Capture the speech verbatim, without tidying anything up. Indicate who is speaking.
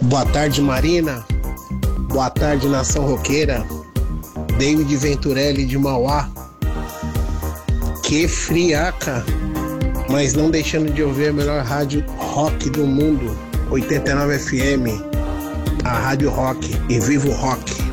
Speaker 1: Boa tarde, Marina. Boa tarde, nação roqueira. David Venturelli de Mauá. Que friaca, mas não deixando de ouvir a melhor rádio rock do mundo, oitenta e nove F M, a Rádio Rock, e viva o rock.